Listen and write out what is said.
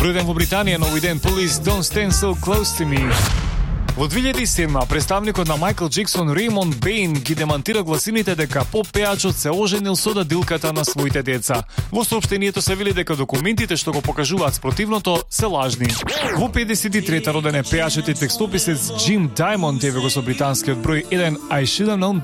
Пројден во Британија на овој ден Police Don't Stand So Close To Me. Во 2007 представникот на Майкл Джексон Реймонд Бейн ги демантира гласините дека поп-пеачот се оженил со дадилката на своите деца. Во соопштението се вели дека документите што го покажуваат спротивното се лажни. Во 53-та роден е пеачот и текстописец Джим Даймонд, еве го со британскиот број 1 I Shoulda Known